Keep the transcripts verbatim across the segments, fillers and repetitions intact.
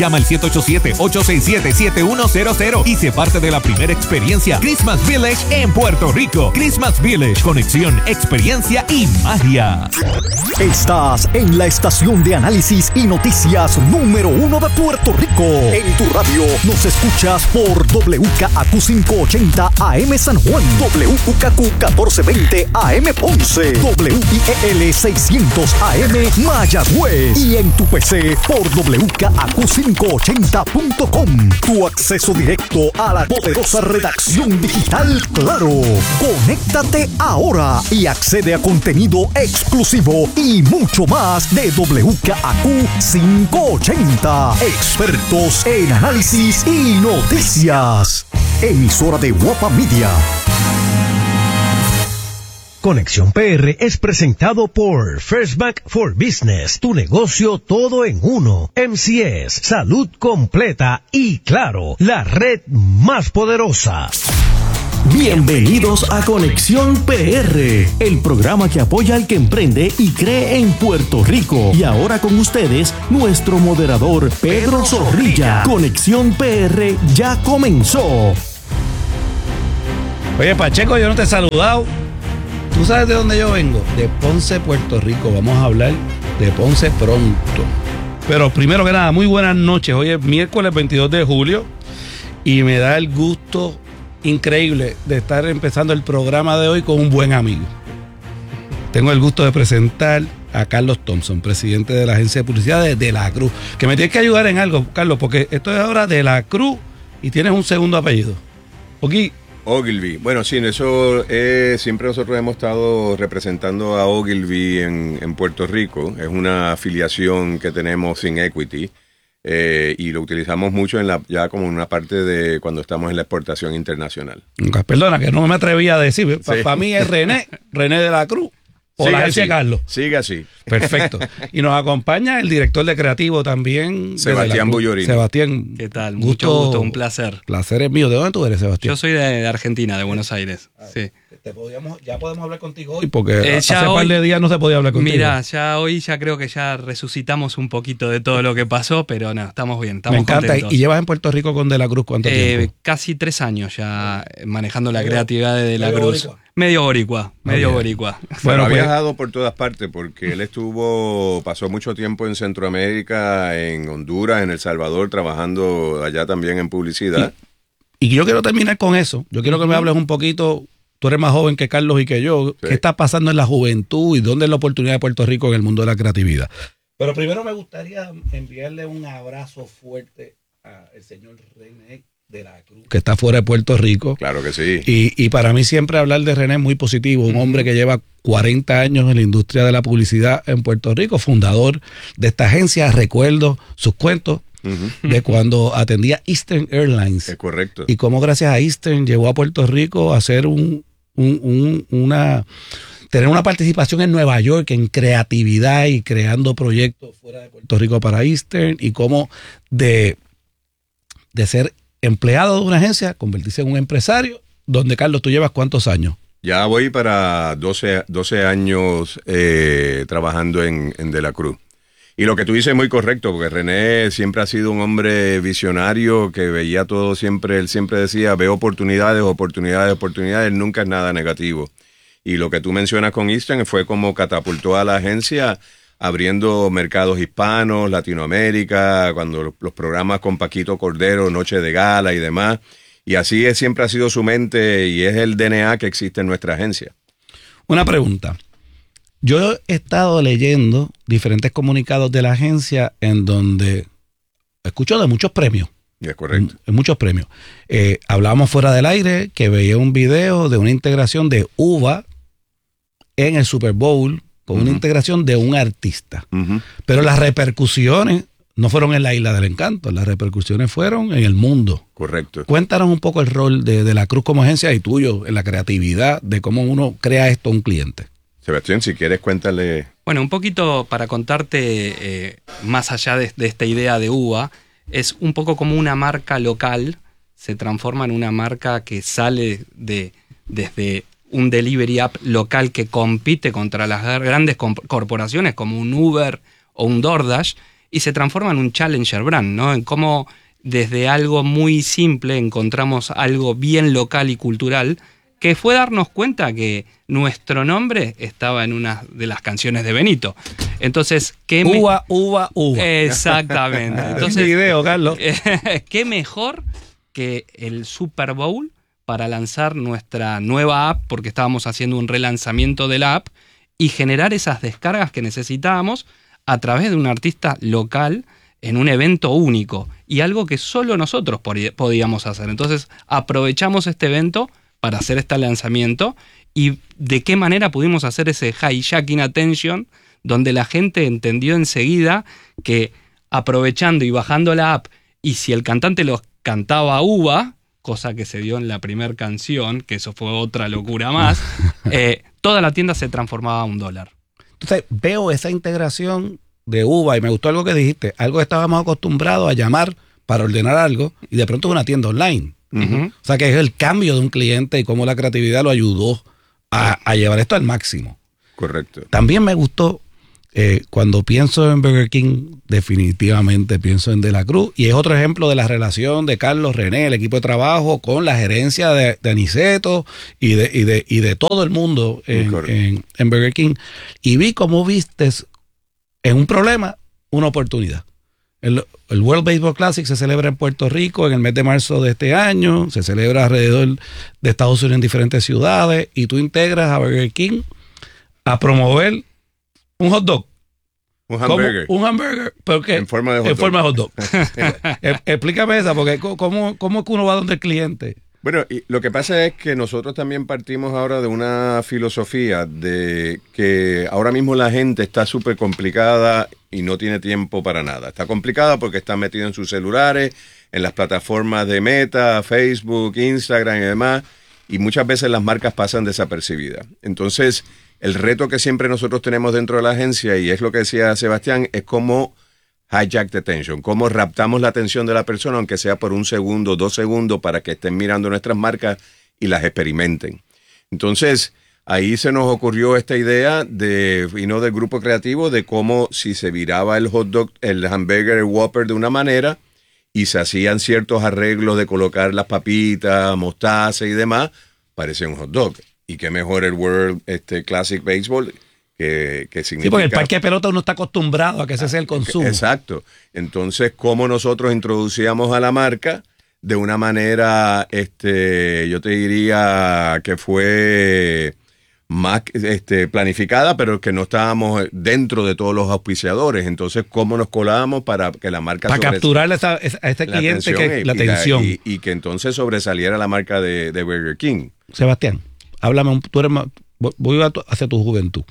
Llama al siete ocho siete, ocho seis siete, siete uno cero cero y sé parte de la primera experiencia Christmas Village en Puerto Rico. Christmas Village, conexión, experiencia y magia. Estás en la estación de análisis y noticias número uno de Puerto Rico. En tu radio nos escuchas por W K A Q quinientos ochenta A M San Juan, W K A Q catorce veinte A M Ponce, W I E L seiscientos A M Mayagüez y en tu P C por W K A Q quinientos ochenta punto com. Tu acceso directo a la poderosa redacción digital Claro. Conéctate ahora y accede a contenido exclusivo y mucho más de W K A Q quinientos ochenta. Expertos en análisis y noticias. Emisora de Guapa Media. Conexión P R es presentado por First Bank for Business, tu negocio todo en uno. M C S, salud completa y Claro, la red más poderosa. Bienvenidos a Conexión P R, el programa que apoya al que emprende y cree en Puerto Rico. Y ahora con ustedes, nuestro moderador Pedro Zorrilla. Conexión P R ya comenzó. Oye, Pacheco, yo no te he saludado. ¿Tú sabes de dónde yo vengo? De Ponce, Puerto Rico. Vamos a hablar de Ponce pronto. Pero primero que nada, muy buenas noches. Hoy es miércoles veintidós de julio y me da el gusto increíble de estar empezando el programa de hoy con un buen amigo. Tengo el gusto de presentar a Carlos Thompson, presidente de la agencia de publicidad de De la Cruz. Que me tienes que ayudar en algo, Carlos, porque esto es ahora De la Cruz y tienes un segundo apellido. Aquí. Ogilvy. Bueno, sí, eso eh, siempre nosotros hemos estado representando a Ogilvy en, en Puerto Rico. Es una afiliación que tenemos sin equity eh, y lo utilizamos mucho en la, ya como una parte de cuando estamos en la exportación internacional. Okay, perdona, que no me atrevía a decir. Para sí. pa mí es René, René de la Cruz. O sigue la agencia así, Carlos. Sigue así. Perfecto. Y nos acompaña el director de creativo también. Sebastián Bullorini. Sebastián. ¿Qué tal? Mucho gusto, gusto, un placer. Placer es mío. ¿De dónde tú eres, Sebastián? Yo soy de, de Argentina, de Buenos Aires. Sí. Te podíamos, ya podemos hablar contigo hoy porque eh, hace hoy, par de días no se podía hablar contigo. Mira, ya hoy ya creo que ya resucitamos un poquito de todo lo que pasó, pero no, estamos bien, estamos Me encanta. Contentos. ¿Y llevas en Puerto Rico con De la Cruz cuánto eh, tiempo? Casi tres años ya manejando la creatividad de De la Cruz. Boricua. Medio boricua, medio okay. boricua. Bueno, ha viajado por todas partes porque él estuvo, pasó mucho tiempo en Centroamérica, en Honduras, en El Salvador, trabajando allá también en publicidad. Y, y yo quiero terminar con eso. Yo quiero que me hables un poquito. Tú eres más joven que Carlos y que yo. Sí. ¿Qué está pasando en la juventud y dónde es la oportunidad de Puerto Rico en el mundo de la creatividad? Pero primero me gustaría enviarle un abrazo fuerte al señor René de la Cruz, que está fuera de Puerto Rico. Claro que sí. Y, y para mí siempre hablar de René es muy positivo. Un hombre que lleva cuarenta años en la industria de la publicidad en Puerto Rico, fundador de esta agencia. Recuerdo sus cuentos. Uh-huh. De cuando atendía Eastern Airlines. Es correcto. Y cómo gracias a Eastern llegó a Puerto Rico a hacer un, un, un, una tener una participación en Nueva York en creatividad y creando proyectos fuera de Puerto Rico para Eastern, y cómo de, de ser empleado de una agencia convertirse en un empresario, donde, Carlos, tú llevas ¿cuántos años? Ya voy para doce, doce años eh, trabajando en, en De la Cruz. Y lo que tú dices es muy correcto, porque René siempre ha sido un hombre visionario que veía todo siempre, él siempre decía, veo oportunidades, oportunidades, oportunidades, nunca es nada negativo. Y lo que tú mencionas con Eastern fue como catapultó a la agencia abriendo mercados hispanos, Latinoamérica, cuando los programas con Paquito Cordero, Noche de Gala y demás. Y así es, siempre ha sido su mente y es el D N A que existe en nuestra agencia. Una pregunta. Yo he estado leyendo diferentes comunicados de la agencia en donde escucho de muchos premios. Es correcto. En muchos premios. Eh, hablábamos fuera del aire que veía un video de una integración de uva en el Super Bowl con uh-huh. una integración de un artista. Uh-huh. Pero las repercusiones no fueron en la Isla del Encanto, las repercusiones fueron en el mundo. Correcto. Cuéntanos un poco el rol de, de la Cruz como agencia y tuyo en la creatividad, de cómo uno crea esto a un cliente. Sebastián, si quieres, cuéntale. Bueno, un poquito para contarte, eh, más allá de, de esta idea de uva, es un poco como una marca local, se transforma en una marca que sale de desde un delivery app local que compite contra las grandes corporaciones como un Uber o un DoorDash, y se transforma en un challenger brand, ¿no? En cómo desde algo muy simple encontramos algo bien local y cultural, que fue darnos cuenta que nuestro nombre estaba en una de las canciones de Benito. Entonces, ¿qué me... Uva, uva, uva. Exactamente. Entonces, video, Carlos. ¿qué mejor que el Super Bowl para lanzar nuestra nueva app, porque estábamos haciendo un relanzamiento de la app, y generar esas descargas que necesitábamos a través de un artista local en un evento único, y algo que solo nosotros podíamos hacer? Entonces, aprovechamos este evento para hacer este lanzamiento, y de qué manera pudimos hacer ese hijacking attention, donde la gente entendió enseguida que aprovechando y bajando la app, y si el cantante los cantaba uva, cosa que se dio en la primera canción, que eso fue otra locura más, eh, toda la tienda se transformaba a un dólar. Entonces veo esa integración de uva, y me gustó algo que dijiste, algo que estábamos acostumbrados a llamar para ordenar algo, y de pronto es una tienda online. Uh-huh. O sea que es el cambio de un cliente y cómo la creatividad lo ayudó a, a llevar esto al máximo. Correcto. También me gustó, eh, cuando pienso en Burger King, definitivamente pienso en De la Cruz, y es otro ejemplo de la relación de Carlos, René, el equipo de trabajo, con la gerencia de, de Aniceto y de, y, de, y de todo el mundo en, en, en Burger King. Y vi cómo vistes en un problema una oportunidad. El, el World Baseball Classic se celebra en Puerto Rico en el mes de marzo de este año, se celebra alrededor de Estados Unidos en diferentes ciudades, y tú integras a Burger King a promover un hot dog. Un hamburger. Un hamburger, ¿pero qué? En forma de hot en dog. Forma de hot dog. Explícame esa, porque ¿cómo, ¿cómo es que uno va donde el cliente? Bueno, y lo que pasa es que nosotros también partimos ahora de una filosofía de que ahora mismo la gente está súper complicada y no tiene tiempo para nada. Está complicada porque está metido en sus celulares, en las plataformas de Meta, Facebook, Instagram y demás, y muchas veces las marcas pasan desapercibidas. Entonces, el reto que siempre nosotros tenemos dentro de la agencia, y es lo que decía Sebastián, es cómo hijack the attention, cómo raptamos la atención de la persona, aunque sea por un segundo, dos segundos, para que estén mirando nuestras marcas y las experimenten. Entonces, ahí se nos ocurrió esta idea de, y no del grupo creativo, de cómo si se viraba el hot dog, el hamburger, el Whopper de una manera, y se hacían ciertos arreglos de colocar las papitas, mostaza y demás, parecía un hot dog. Y qué mejor el World este, Classic Baseball, que, que significa... Sí, porque el parque de pelota uno está acostumbrado a que ese sea el consumo. Exacto. Entonces, ¿cómo nosotros introducíamos a la marca de una manera, este, yo te diría que fue más este, planificada, pero que no estábamos dentro de todos los auspiciadores? Entonces, ¿cómo nos colábamos para que la marca... Para capturar a este cliente que, la atención. Y, y, y que entonces sobresaliera la marca de, de Burger King. Sebastián, háblame, tú eres más, voy a tu, hacia tu juventud.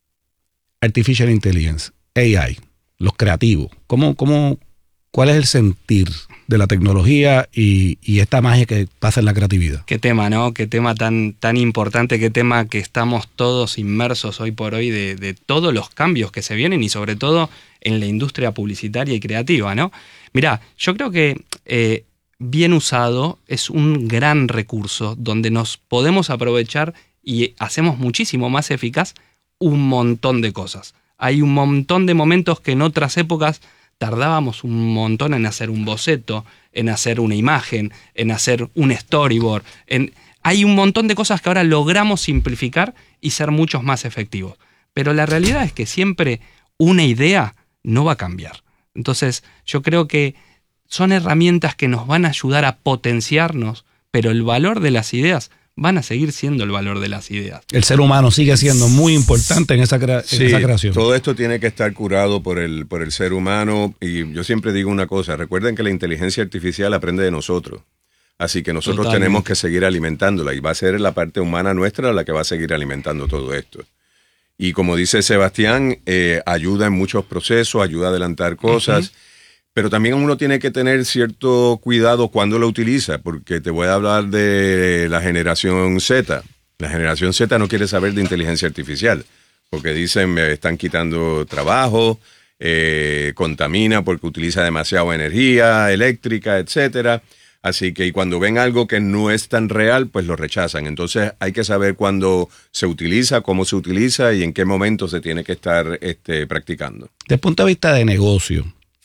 Artificial Intelligence, A I, los creativos. ¿Cómo, cómo, ¿Cuál es el sentir de la tecnología y, y esta magia que pasa en la creatividad? Qué tema, ¿no? Qué tema tan, tan importante, qué tema que estamos todos inmersos hoy por hoy de, de todos los cambios que se vienen, y sobre todo en la industria publicitaria y creativa, ¿no? Mirá, yo creo que eh, bien usado es un gran recurso donde nos podemos aprovechar y hacemos muchísimo más eficaz un montón de cosas. Hay un montón de momentos que en otras épocas tardábamos un montón en hacer un boceto, en hacer una imagen, en hacer un storyboard. En... Hay un montón de cosas que ahora logramos simplificar y ser muchos más efectivos. Pero la realidad es que siempre una idea no va a cambiar. Entonces, yo creo que son herramientas que nos van a ayudar a potenciarnos, pero el valor de las ideas van a seguir siendo el valor de las ideas. El ser humano sigue siendo muy importante en esa, crea- sí, en esa creación. Todo esto tiene que estar curado por el, por el ser humano, y yo siempre digo una cosa: recuerden que la inteligencia artificial aprende de nosotros, así que nosotros Totalmente. tenemos que seguir alimentándola, y va a ser la parte humana nuestra la que va a seguir alimentando todo esto. Y como dice Sebastián, eh, ayuda en muchos procesos, ayuda a adelantar cosas, uh-huh. pero también uno tiene que tener cierto cuidado cuando lo utiliza, porque te voy a hablar de la generación Z. La generación Z no quiere saber de inteligencia artificial, porque dicen me están quitando trabajo, eh, contamina porque utiliza demasiada energía eléctrica, etcétera. Así que y cuando ven algo que no es tan real, pues lo rechazan. Entonces hay que saber cuándo se utiliza, cómo se utiliza y en qué momento se tiene que estar este, practicando. Desde el punto de vista de negocio,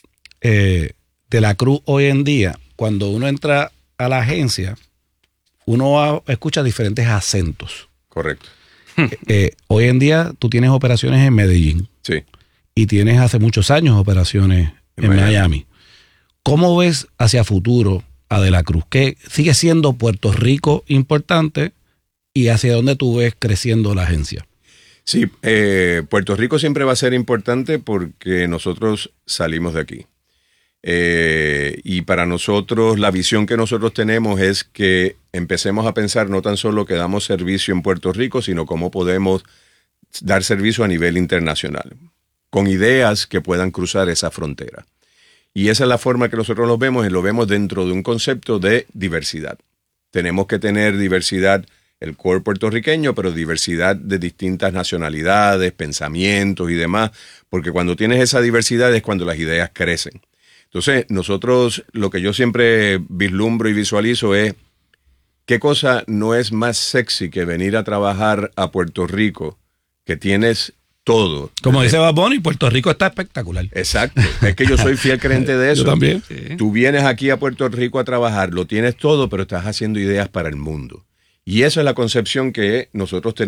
eh, de la Cruz hoy en día, cuando uno entra a la agencia, uno va- escucha diferentes acentos. Correcto. Eh, eh, hoy en día tú tienes operaciones en Medellín Sí. y tienes hace muchos años operaciones en, En Miami. Miami. ¿Cómo ves hacia futuro a De la Cruz? ¿Qué sigue siendo Puerto Rico importante y hacia dónde tú ves creciendo la agencia? Sí, eh, Puerto Rico siempre va a ser importante porque nosotros salimos de aquí. Eh, y para nosotros, la visión que nosotros tenemos es que empecemos a pensar no tan solo que damos servicio en Puerto Rico, sino cómo podemos dar servicio a nivel internacional, con ideas que puedan cruzar esa frontera. Y esa es la forma que nosotros lo vemos, y lo vemos dentro de un concepto de diversidad. Tenemos que tener diversidad, el core puertorriqueño, pero diversidad de distintas nacionalidades, pensamientos y demás, porque cuando tienes esa diversidad es cuando las ideas crecen. Entonces, nosotros, lo que yo siempre vislumbro y visualizo es qué cosa no es más sexy que venir a trabajar a Puerto Rico, que tienes todo. Como Desde- dice Bad Bunny, Puerto Rico está espectacular. Exacto, es que yo soy fiel creyente de eso. Yo también. Sí. Tú vienes aquí a Puerto Rico a trabajar, lo tienes todo, pero estás haciendo ideas para el mundo. Y esa es la concepción que nosotros tenemos.